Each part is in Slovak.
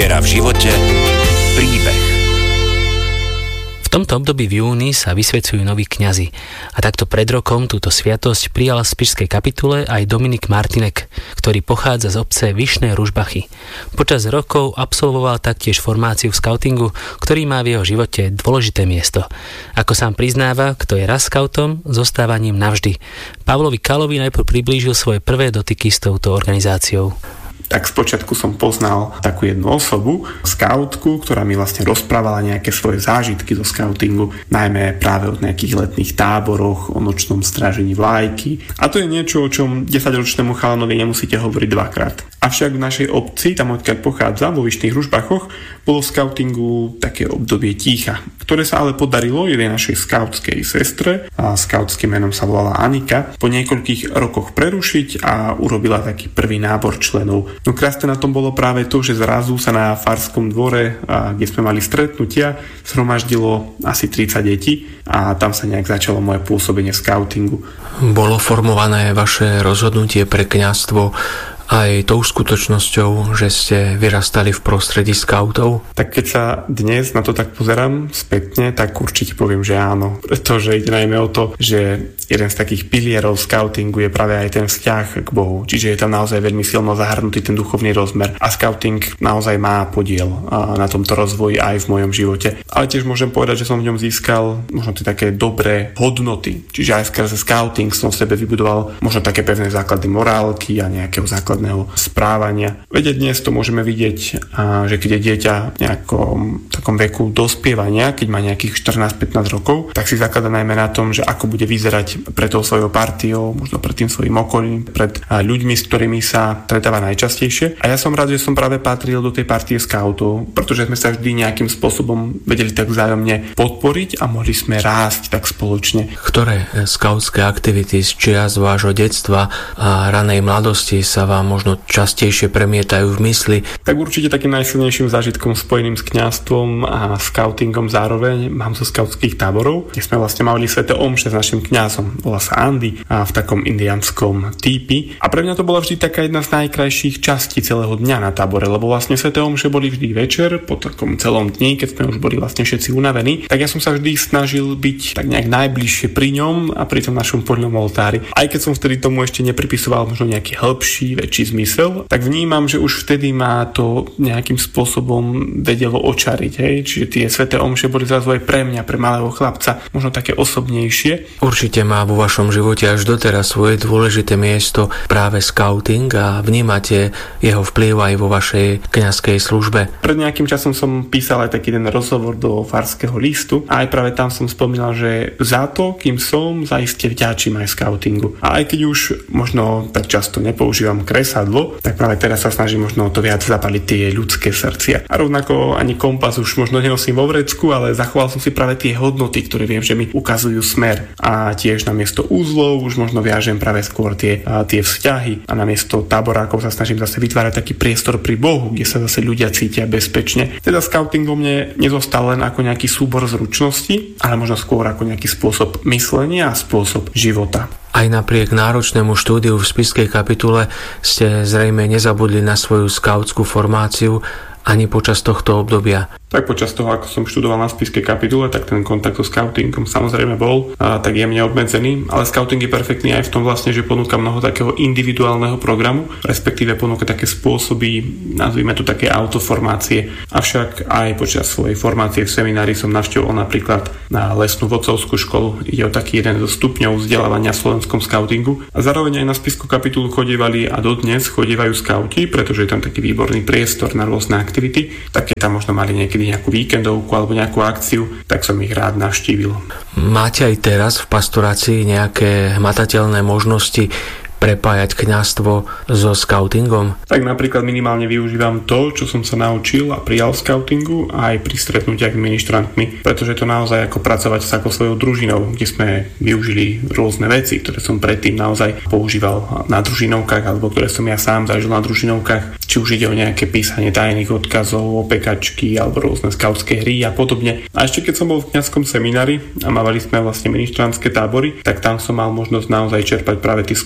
Viera v živote, príbeh. V tomto období v júni sa vysvecujú noví kňazi a takto pred rokom túto sviatosť prijal v spišskej kapitule aj Dominik Martinek, ktorý pochádza z obce Vyšné Ružbachy. Počas rokov absolvoval taktiež formáciu v skautingu, ktorý má v jeho živote dôležité miesto. Ako sám priznáva, kto je raz skautom, zostávaním navždy. Pavlovi Kalovi najprv priblížil svoje prvé dotyky s touto organizáciou. Tak spočiatku som poznal takú jednu osobu, skautku, ktorá mi vlastne rozprávala nejaké svoje zážitky zo skautingu, najmä práve od nejakých letných táboroch, o nočnom strážení vlajky. A to je niečo, o čom 10-ročnému chalanovi nemusíte hovoriť dvakrát. Avšak v našej obci, tam odkiaľ pochádzam, vo Vyšných Ružbachoch, bolo v skautingu také obdobie ticha, ktoré sa ale podarilo jednej našej skautskej sestre, a skautským menom sa volala Anika, po niekoľkých rokoch prerušiť a urobila taký prvý nábor členov. No krásne na tom bolo práve to, že zrazu sa na farskom dvore, kde sme mali stretnutia, zhromaždilo asi 30 detí a tam sa nejak začalo moje pôsobenie v skautingu. Bolo formované vaše rozhodnutie pre kňazstvo aj tou skutočnosťou, že ste vyrastali v prostredí skautov? Tak keď sa dnes na to tak pozerám spätne, tak určite poviem, že áno. Pretože ide najmä o to, že jeden z takých pilierov skautingu je práve aj ten vzťah k Bohu. Čiže je tam naozaj veľmi silno zahrnutý ten duchovný rozmer. A skauting naozaj má podiel na tomto rozvoji aj v mojom živote. Ale tiež môžem povedať, že som v ňom získal možno tie také dobré hodnoty. Čiže aj skrze skauting som v sebe vybudoval možno také pevné základy morálky a nejakého základného správania. Veď dnes to môžeme vidieť, že keď je dieťa v nejakom takom veku dospievania, keď má nejakých 14-15 rokov, tak si zaklada najmä na tom, že ako bude vyzerať pred tou svojou partiou, možno pred tým svojím okolím, pred ľuďmi, s ktorými sa stretáva najčastejšie. A ja som rád, že som práve patril do tej partie skautov, pretože sme sa vždy nejakým spôsobom vedeli tak vzájomne podporiť a mohli sme rásť tak spoločne. Ktoré skautské aktivity z čias vášho detstva a ranej mladosti sa vám možno častejšie premietajú v mysli? Tak určite takým najsilnejším zážitkom spojeným s kňazstvom a skautingom zároveň mám zo skautských táborov, kde sme vlastne mali sväté omše s našim kňazom. Volá sa Andy a v takom indianskom típi. A pre mňa to bola vždy taká jedna z najkrajších častí celého dňa na tábore, lebo vlastne sväté omše boli vždy večer, po takom celom dni, keď sme už boli vlastne všetci unavení. Tak ja som sa vždy snažil byť tak nejak najbližšie pri ňom a pri tom našom poľnom oltári. Aj keď som vtedy tomu ešte nepripisoval možno nejaký hĺbší, väčší zmysel, tak vnímam, že už vtedy ma to nejakým spôsobom vedelo očariť. Hej? Čiže tie sväté omše boli zrazu aj pre mňa, pre malého chlapca, možno také osobnejšie. Určite má vo vašom živote až doteraz svoje dôležité miesto práve skauting a vnímate jeho vplyv aj vo vašej kňazskej službe. Pred nejakým časom som písal aj taký jeden rozhovor do Farského listu a aj práve tam som spomínal, že za to, kým som, zaiste vďačím aj skautingu. A aj keď už možno tak často nepoužívam kresadlo, tak práve teraz sa snažím možno o to viac zapaliť tie ľudské srdcia. A rovnako ani kompas už možno nenosím vo vrecku, ale zachoval som si práve tie hodnoty, ktoré viem, že mi ukazujú smer. A tiež namiesto úzlov už možno viažem práve skôr tie vzťahy a namiesto táborákov sa snažím zase vytvárať taký priestor pri Bohu, kde sa zase ľudia cítia bezpečne. Teda skauting vo mne nezostal len ako nejaký súbor zručností, ale možno skôr ako nejaký spôsob myslenia a spôsob života. Aj napriek náročnému štúdiu v spišskej kapitule ste zrejme nezabudli na svoju skautskú formáciu ani počas tohto obdobia. Tak počas toho, ako som študoval na spišskej kapitule, tak ten kontakt so skautingom samozrejme bol tak jemne obmedzený, ale skauting je perfektný aj v tom vlastne, že ponúka mnoho takého individuálneho programu, respektíve ponúka také spôsoby, nazvime to také autoformácie. Avšak aj počas svojej formácie v seminári som navštevoval napríklad na lesnú vodcovskú školu. Ide o taký jeden zo stupňov vzdelávania v slovenskom skautingu. A zároveň aj na spišskú kapitulu chodievali a dodnes chodievajú skauti, pretože je tam taký výborný priestor na rôzne aktivity. Tak keď tam možno mali niekedy nejakú víkendovku alebo nejakú akciu, tak som ich rád navštívil. Máte aj teraz v pastorácii nejaké hmatateľné možnosti prepájať kňazstvo so skautingom? Tak napríklad minimálne využívam to, čo som sa naučil a prijal v skautingu aj pri stretnutiach s ministrantmi, pretože to naozaj ako pracovať s takou svojou družinou, kde sme využili rôzne veci, ktoré som predtým naozaj používal na družinovkách alebo ktoré som ja sám zažil na družinovkách, či už ide o nejaké písanie tajných odkazov, opekačky alebo rôzne skautské hry a podobne. A ešte keď som bol v kňazskom seminári a mávali sme vlastne ministrantské tábory, tak tam som mal možnosť naozaj čerpať práve tie skúsenosti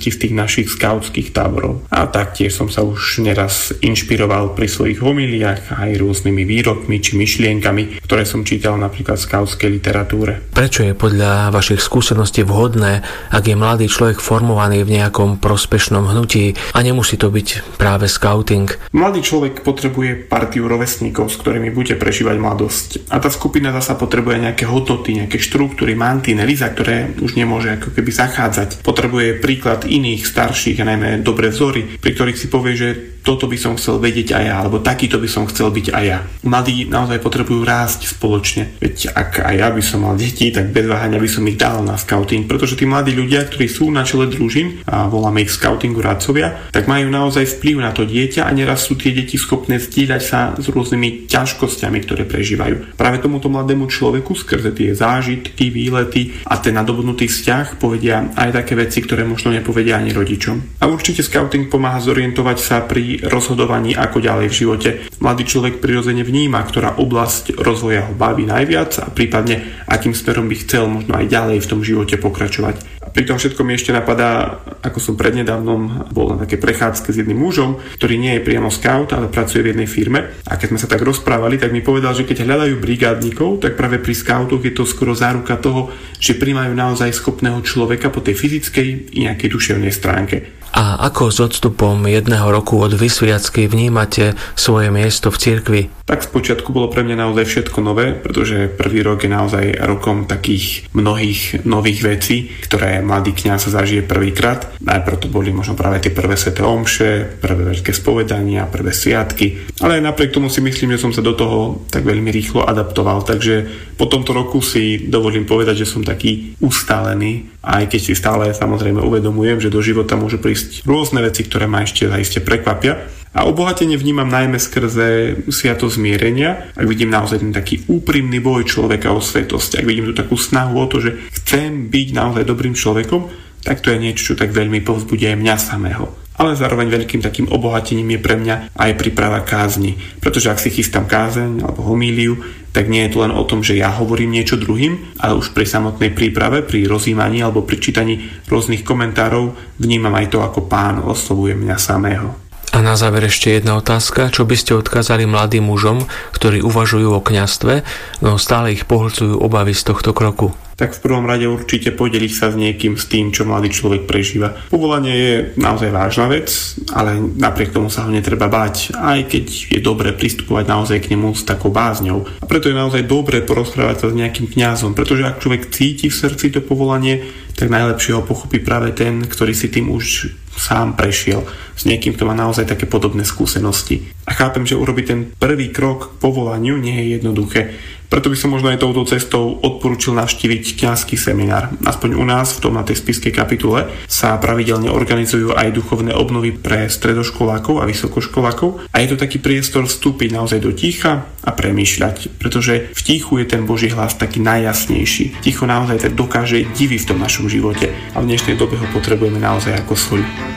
skúsenosti z tých našich skautských táborov. A taktiež som sa už neraz inšpiroval pri svojich homíliách aj rôznymi výrokmi či myšlienkami, ktoré som čítal napríklad v skautskej literatúre. Prečo je podľa vašich skúseností vhodné, ak je mladý človek formovaný v nejakom prospešnom hnutí a nemusí to byť práve skauting? Mladý človek potrebuje partiu rovesníkov, s ktorými bude prežívať mladosť. A tá skupina zasa potrebuje nejaké hodnoty, nejaké štruktúry, mantinely, za ktoré už nemôže ako keby zachádzať. Potrebuje príklad iných starších a najmä dobré vzory, pri ktorých si povie, že toto by som chcel vedieť aj ja, alebo takýto by som chcel byť aj ja. Mladí naozaj potrebujú rásť spoločne. Veď ak aj ja by som mal deti, tak bez váhania by som ich dal na skauting, pretože tí mladí ľudia, ktorí sú na čele družín, a voláme ich skautingu radcovia, tak majú naozaj vplyv na to dieťa a neraz sú tie deti schopné zdieľať sa s rôznymi ťažkosťami, ktoré prežívajú. Práve tomuto mladému človeku skrze tie zážitky, výlety a ten nadobudnutý vzťah povedia aj také veci, ktoré možno nepovedia ani rodičom. A určite skauting pomáha zorientovať sa pri rozhodovaní ako ďalej v živote. Mladý človek prirodzene vníma, ktorá oblasť rozvoja ho baví najviac a prípadne akým smerom by chcel možno aj ďalej v tom živote pokračovať. A pri tom všetkom mi ešte napadá, ako som prednedávnom bol na také prechádzke s jedným mužom, ktorý nie je priamo scout, ale pracuje v jednej firme. A keď sme sa tak rozprávali, tak mi povedal, že keď hľadajú brigádnikov, tak práve pri skautoch je to skoro záruka toho, že prijímajú naozaj schopného človeka po tej fyzickej i nejakej duševnej stránke. A ako s odstupom 1 roku od vysviacky vnímate svoje miesto v cirkvi? Tak spočiatku bolo pre mňa naozaj všetko nové, pretože prvý rok je naozaj rokom takých mnohých nových vecí, ktoré mladý kňaz zažije prvýkrát. Najprv to boli možno práve tie prvé sväté omše, prvé veľké spovedania, prvé sviatky. Ale aj napriek tomu si myslím, že som sa do toho tak veľmi rýchlo adaptoval. Takže po tomto roku si dovolím povedať, že som taký ustálený. Aj keď si stále samozrejme uvedomujem, že do života môžu prísť rôzne veci, ktoré ma ešte zaiste prekvapia. A obohatenie vnímam najmä skrze sviatosť zmierenia, ak vidím naozaj ten taký úprimný boj človeka o svetosť, ak vidím tú takú snahu o to, že chcem byť naozaj dobrým človekom, tak to je niečo, čo tak veľmi povzbudí aj mňa samého. Ale zároveň veľkým takým obohatením je pre mňa aj príprava kázni. Pretože ak si chystám kázeň alebo homíliu, tak nie je to len o tom, že ja hovorím niečo druhým, ale už pri samotnej príprave, pri rozjímaní alebo pri čítaní rôznych komentárov vnímam aj to, ako Pán oslovuje mňa samého. A na záver ešte jedna otázka. Čo by ste odkázali mladým mužom, ktorí uvažujú o kňazstve, no stále ich pohlcujú obavy z tohto kroku? Tak v prvom rade určite podeliť sa s niekým s tým, čo mladý človek prežíva. Povolanie je naozaj vážna vec, ale napriek tomu sa ho netreba báť, aj keď je dobre pristupovať naozaj k nemu s takou bázňou. A preto je naozaj dobre porozprávať sa s nejakým kňazom, pretože ak človek cíti v srdci to povolanie, tak najlepšie ho pochopí práve ten, ktorý si tým už sám prešiel, s niekým, kto má naozaj také podobné skúsenosti. A chápem, že urobiť ten prvý krok k povolaniu nie je jednoduché. Preto by som možno aj touto cestou odporúčil navštíviť kňazský seminár. Aspoň u nás, na tej spišskej kapitule, sa pravidelne organizujú aj duchovné obnovy pre stredoškolákov a vysokoškolákov. A je to taký priestor vstúpiť naozaj do ticha a premýšľať. Pretože v tichu je ten Boží hlas taký najjasnejší. Ticho naozaj tak dokáže divy v tom našom živote. A v dnešnej dobe ho potrebujeme naozaj ako soľ.